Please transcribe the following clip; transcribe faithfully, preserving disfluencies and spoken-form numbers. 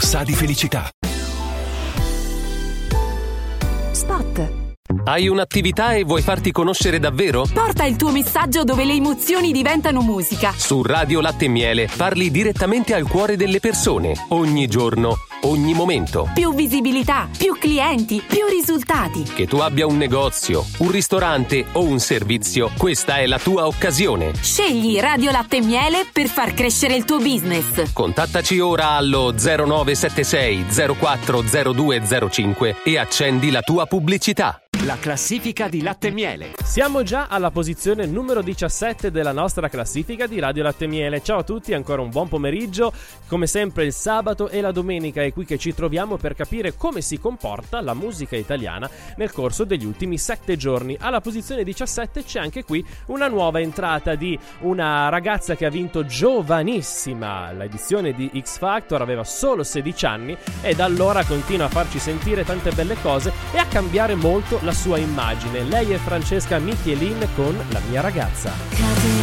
sa di felicità. Spot. Hai un'attività e vuoi farti conoscere davvero? Porta il tuo messaggio dove le emozioni diventano musica. Su Radio Latte e Miele parli direttamente al cuore delle persone, ogni giorno, ogni momento. Più visibilità, più clienti, più risultati. Che tu abbia un negozio, un ristorante o un servizio, questa è la tua occasione. Scegli Radio Latte e Miele per far crescere il tuo business. Contattaci ora allo zero nove sette sei zero quattro zero due zero cinque e accendi la tua pubblicità. La classifica di Latte e Miele. Siamo già alla posizione numero diciassette della nostra classifica di Radio Latte e Miele. Ciao a tutti, ancora un buon pomeriggio. Come sempre il sabato e la domenica è qui che ci troviamo per capire come si comporta la musica italiana nel corso degli ultimi sette giorni. Alla posizione diciassette c'è anche qui una nuova entrata di una ragazza che ha vinto giovanissima l'edizione di X Factor, aveva solo sedici anni e da allora continua a farci sentire tante belle cose e a cambiare molto la sua immagine. Lei è Francesca Michelin con La mia ragazza.